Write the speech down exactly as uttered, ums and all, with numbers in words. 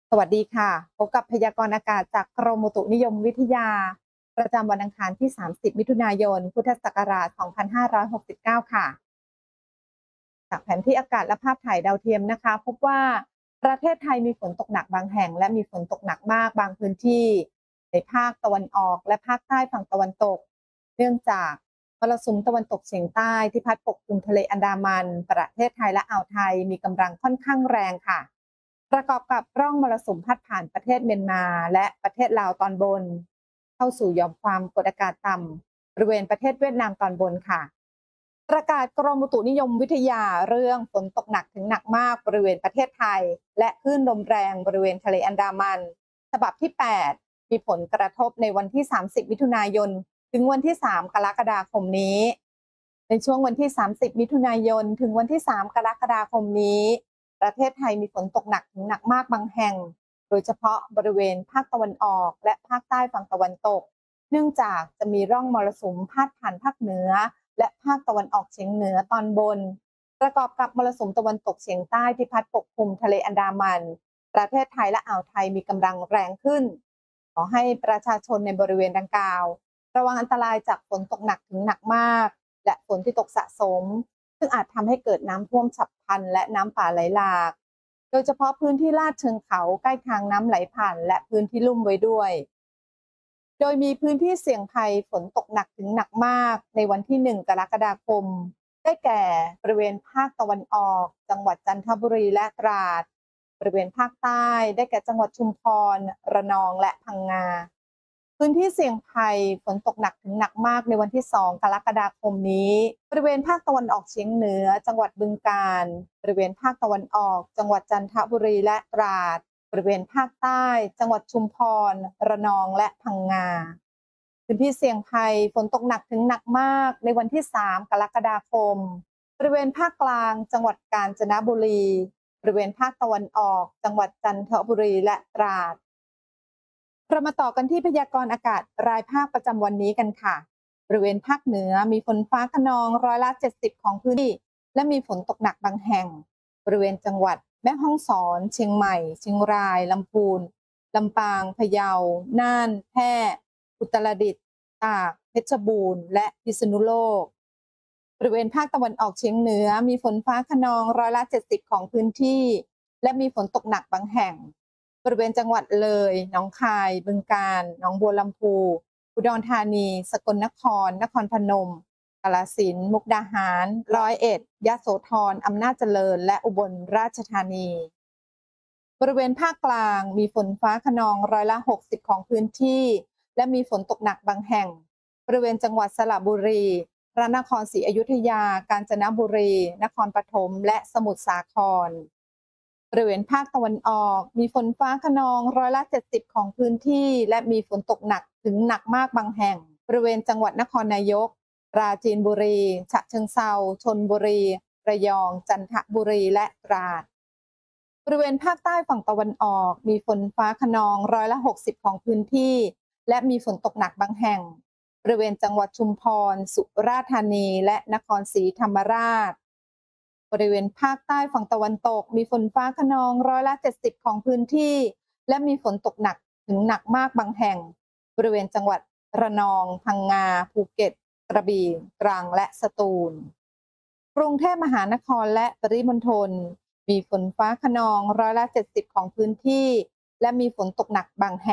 สวัสดีค่ะพบกับพยากรณ์อากาศจากกรมอุตุนิยมวิทยาประจำวันอังคารที่ สามสิบ มิถุนายน พุทธศักราช สองพันห้าร้อยหกสิบเก้า ค่ะจากแผนที่อากาศและภาพถ่ายดาวเทียมนะคะพบว่าประเทศไทยมีฝนตกหนักบางแห่งและมีฝนตกหนักมากบางพื้นที่ในภาคตะวันออกและภาคใต้ฝั่งตะวันตกเนื่องจากมรสุมตะวันตกเฉียงใต้ที่พัดปกคลุมทะเลอันดามันประเทศไทยและอ่าวไทยมีกำลังค่อนข้างแรงค่ะ ประกอบกับร่องมรสุมพัดผ่านประเทศเมียนมาและประเทศลาวตอนบนเข้าสู่หย่อมความกดอากาศต่ำบริเวณประเทศเวียดนามตอนบนค่ะประกาศกรมอุตุนิยมวิทยาเรื่องฝนตกหนักถึงหนักมากบริเวณประเทศไทยและคลื่นลมแรงบริเวณทะเลอันดามันฉบับที่แปดมีผลกระทบในวันที่สามสิบมิถุนายนถึงวันที่สามกรกฎาคมนี้ในช่วงวันที่สามสิบมิถุนายนถึงวันที่สามกรกฎาคมนี้ ประเทศไทยมีฝนตกหนักถึงหนักมากบางแห่ง โดยเฉพาะบริเวณภาคตะวันออกและภาคใต้ฝั่งตะวันตก เนื่องจากจะมีร่องมรสุมพาดผ่านภาคเหนือและภาคตะวันออกเฉียงเหนือตอนบน ประกอบกับมรสุมตะวันตกเฉียงใต้ที่พัดปกคลุมทะเลอันดามัน ประเทศไทยและอ่าวไทยมีกำลังแรงขึ้น ขอให้ประชาชนในบริเวณดังกล่าวระวังอันตรายจากฝนตกหนักถึงหนักมาก และฝนที่ตกสะสม ซึ่งอาจทำให้เกิดน้ำท่วมฉับพลันและน้ำป่าไหลหลาก โดยเฉพาะพื้นที่ลาดเชิงเขาใกล้ทางน้ำไหลผ่านและพื้นที่ลุ่มไว้ด้วย โดยมีพื้นที่เสี่ยงภัยฝนตกหนักถึงหนักมากในวันที่หนึ่งกรกฎาคมได้แก่บริเวณภาคตะวันออกจังหวัดจันทบุรีและตราดบริเวณภาคใต้ได้แก่จังหวัดชุมพรระนองและพังงาพื้นที่เสี่ยงภัยฝนตกหนักถึงหนักมากในวันที่สองกรกฎาคมนี้บริเวณภาคตะวันออกเฉียงเหนือจังหวัดบึงกาฬบริเวณภาคตะวันออกจังหวัดจันทบุรีและตราดบริเวณภาคใต้จังหวัดชุมพรระนองและพังงาพื้นที่เสี่ยงภัยฝนตกหนักถึงหนักมากในวันที่สามกรกฎาคมบริเวณภาคกลางจังหวัดกาญจนบุรีบริเวณภาคตะวันออกจังหวัดจันทบุรีและตราดเรามาต่อกันที่พยากรณ์อากาศรายภาคประจำวันนี้กันค่ะบริเวณภาคเหนือมีฝนฟ้าคะนองร้อยละเจ็ดสิบของพื้นที่และมีฝนตกหนักบางแห่งบริเวณจังหวัดแม่ฮ่องสอนเชียงใหม่เชียงรายลำพูนลำปางพะเยาน่านแพร่อุตรดิตถ์ตากเพชรบูรณ์และพิษณุโลกบริเวณภาคตะวันออกเฉียงเหนือมีฝนฟ้าคะนองร้อยละเจ็ดสิบของพื้นที่และมีฝนตกหนักบางแห่งบริเวณจังหวัดเลยหนองคายบึงกาฬหนองบัวลำพูอุดรธานีสกลนครนครพนมกาฬสินธุ์มุกดาหารร้อยเอ็ดยโสธรอำนาจเจริญและอุบลราชธานีบริเวณภาคกลางมีฝนฟ้าคะนองร้อยละหกสิบของพื้นที่และมีฝนตกหนักบางแห่งบริเวณจังหวัดสระบุรีพระนครศรีอยุธยากาญจนบุรีนครปฐมและสมุทรสาครบริเวณภาคตะวันออกมีฝนฟ้าคะนองร้อยละเจ็ดสิบของพื้นที่และมีฝนตกหนักถึงหนักมากบางแห่งบริเวณจังหวัดนครนายกปราจีนบุรีฉะเชิงเทราชลบุรีระยองจันทบุรีและตราดบริเวณภาคใต้ฝั่งตะวันออกมีฝนฟ้าคะนองร้อยละหกสิบของพื้นที่และมีฝนตกหนักบางแห่งบริเวณจังหวัดชุมพรสุราษฎร์ธานีและนครศรีธรรมราชบริเวณภาคใต้ฝั่งตะวันตกมีฝนฟ้าคะนองร้อยละเจ็ดสิบของพื้นที่และมีฝนตกหนักถึงหนักมากบางแห่งบริเวณจังหวัดระนองพังงาภูเก็ตกระบี่ตรังและสตูลกรุงเทพมหานครและปริมณฑลมีฝนฟ้าคะนองร้อยละเจ็ดสิบของพื้นที่และมีฝนตกหนักบางแห่ง